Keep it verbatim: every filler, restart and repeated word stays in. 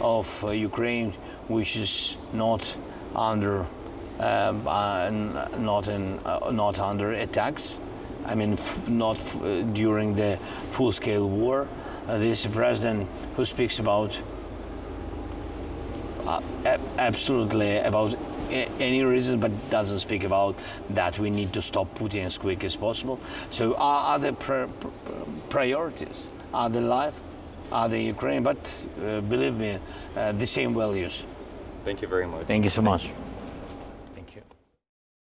of uh, Ukraine, which is not under um, uh, not in uh, not under attacks. I mean, f not f uh, during the full-scale war. Uh, this is a president who speaks about uh, absolutely about any reason, but doesn't speak about that we need to stop Putin as quick as possible. So are other pr pr priorities, are the life, are the Ukraine, but uh, believe me, uh, the same values. Thank you very much. Thank you so much.